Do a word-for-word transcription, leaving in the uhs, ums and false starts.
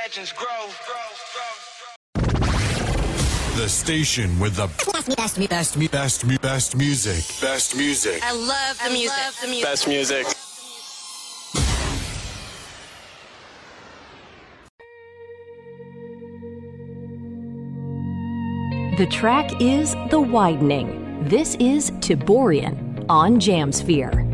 legends grow. The station with the best, best, best, best, best music. Best music. I love the I music. love the music. Best music. The track is The Widening. This is Tiborian on Jamsphere.